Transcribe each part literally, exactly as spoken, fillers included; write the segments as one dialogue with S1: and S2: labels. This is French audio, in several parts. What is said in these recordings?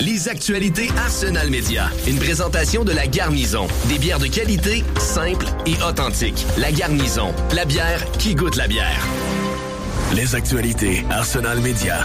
S1: Les actualités Arsenal Média. Une présentation de La Garnison. Des bières de qualité, simples et authentiques. La Garnison. La bière qui goûte la bière. Les actualités Arsenal Média.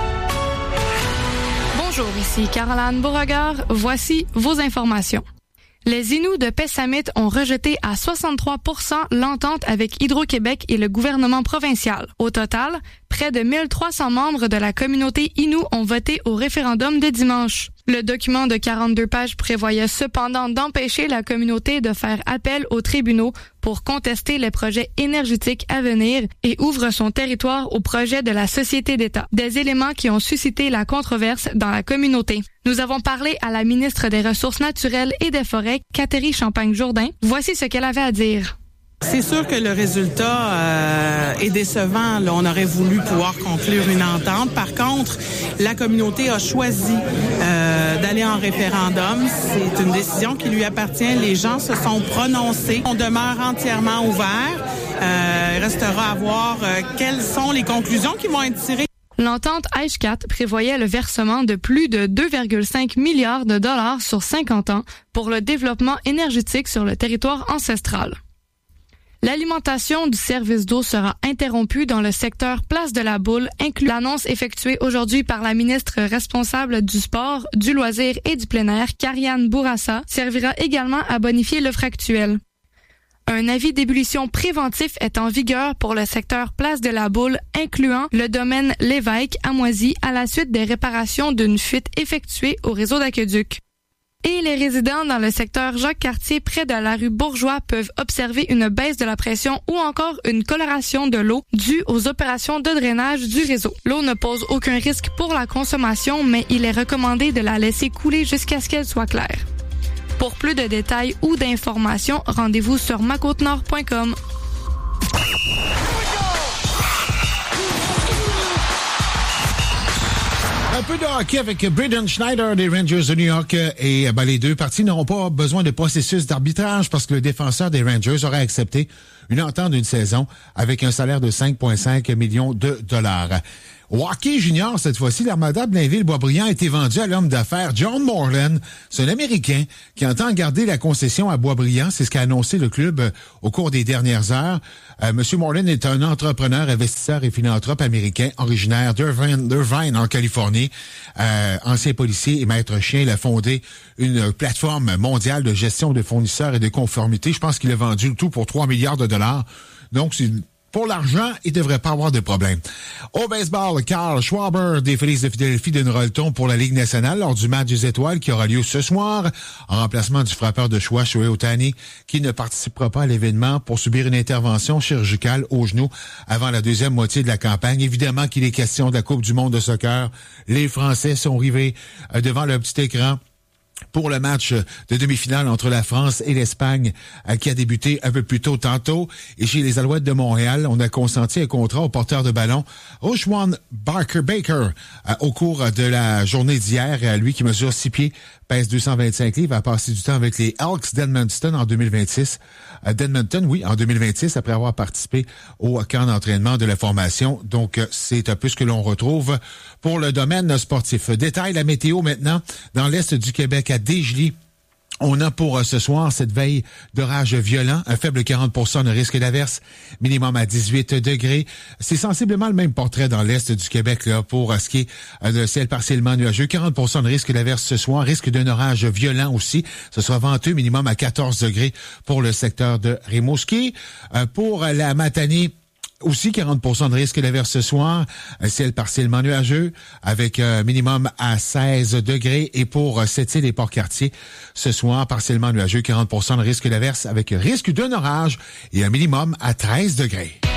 S2: Bonjour, ici Caroline Beauregard. Voici vos informations. Les Inuits de Pessamit ont rejeté à soixante-trois pour cent l'entente avec Hydro-Québec et le gouvernement provincial. Au total, près de mille trois cents membres de la communauté Innu ont voté au référendum de dimanche. Le document de quarante-deux pages prévoyait cependant d'empêcher la communauté de faire appel aux tribunaux pour contester les projets énergétiques à venir et ouvre son territoire au projet de la Société d'État. Des éléments qui ont suscité la controverse dans la communauté. Nous avons parlé à la ministre des Ressources naturelles et des Forêts, Catherine Champagne-Jourdain. Voici ce qu'elle avait à dire.
S3: C'est sûr que le résultat euh, est décevant. Là, on aurait voulu pouvoir conclure une entente. Par contre, la communauté a choisi euh, d'aller en référendum. C'est une décision qui lui appartient. Les gens se sont prononcés. On demeure entièrement ouvert. Euh, il restera à voir euh, quelles sont les conclusions qui vont être tirées.
S2: L'entente H quatre prévoyait le versement de plus de deux virgule cinq milliards de dollars sur cinquante ans pour le développement énergétique sur le territoire ancestral. L'alimentation du service d'eau sera interrompue dans le secteur Place de la Boule, inclut l'annonce effectuée aujourd'hui par la ministre responsable du sport, du loisir et du plein air, Karianne Bourassa, servira également à bonifier l'offre actuelle. Un avis d'ébullition préventif est en vigueur pour le secteur Place de la Boule, incluant le domaine Lévesque à Moisy à la suite des réparations d'une fuite effectuée au réseau d'aqueduc. Et les résidents dans le secteur Jacques-Cartier près de la rue Bourgeois peuvent observer une baisse de la pression ou encore une coloration de l'eau due aux opérations de drainage du réseau. L'eau ne pose aucun risque pour la consommation, mais il est recommandé de la laisser couler jusqu'à ce qu'elle soit claire. Pour plus de détails ou d'informations, rendez-vous sur ma côte nord point com.
S4: Un peu de hockey avec Braden Schneider des Rangers de New York et ben, les deux parties n'auront pas besoin de processus d'arbitrage parce que le défenseur des Rangers aurait accepté une entente d'une saison avec un salaire de cinq virgule cinq millions de dollars. Au hockey junior, cette fois-ci, l'Armada Blainville-Boisbriand a été vendue à l'homme d'affaires John Moreland. C'est un Américain qui entend garder la concession à Boisbriand. C'est ce qu'a annoncé le club euh, au cours des dernières heures. Euh, Monsieur Moreland est un entrepreneur, investisseur et philanthrope américain originaire d'Irvine, d'Irvine en Californie. Euh, ancien policier et maître chien, il a fondé une plateforme mondiale de gestion de fournisseurs et de conformité. Je pense qu'il a vendu le tout pour trois milliards de dollars. Donc, c'est pour l'argent, il ne devrait pas avoir de problème. Au baseball, Carl Schwarber des Phillies de Philadelphie donne le ton pour la Ligue nationale lors du match des étoiles qui aura lieu ce soir en remplacement du frappeur de choix Shohei Ohtani qui ne participera pas à l'événement pour subir une intervention chirurgicale au genou avant la deuxième moitié de la campagne. Évidemment qu'il est question de la Coupe du monde de soccer. Les Français sont rivés devant leur petit écran pour le match de demi-finale entre la France et l'Espagne euh, qui a débuté un peu plus tôt tantôt. Et chez les Alouettes de Montréal, on a consenti un contrat au porteur de ballon Rochewan Barker Baker euh, au cours de la journée d'hier. Euh, lui qui mesure six pieds, pèse deux cent vingt-cinq livres, a passé du temps avec les Elks d'Edmonton en deux mille vingt-six. Euh, D'Edmonton, oui, en deux mille vingt-six, après avoir participé au camp d'entraînement de la formation. Donc, euh, c'est un peu ce que l'on retrouve pour le domaine sportif. Détail, la météo maintenant, dans l'est du Québec, à Desjely. On a pour ce soir cette veille d'orage violent, un faible quarante pour cent de risque d'averse, minimum à dix-huit degrés. C'est sensiblement le même portrait dans l'est du Québec là pour ce qui est de ciel partiellement nuageux. quarante pour cent de risque d'averse ce soir, risque d'un orage violent aussi. Ce sera venteux, minimum à quatorze degrés pour le secteur de Rimouski. Pour la matinée, aussi quarante pour cent de risque d'averse ce soir, un ciel partiellement nuageux avec un minimum à seize degrés. Et pour Sept-Îles et Port-Cartier, ce soir, partiellement nuageux, quarante pour cent de risque d'averse avec risque d'un orage et un minimum à treize degrés.